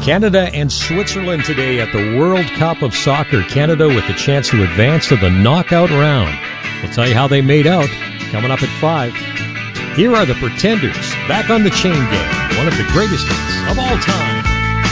Canada and Switzerland today at the World Cup of Soccer. Canada with the chance to advance to the knockout round. We'll tell you how they made out coming up at 5. Here are the Pretenders back on the Chain Gang, one of the greatest hits of all time.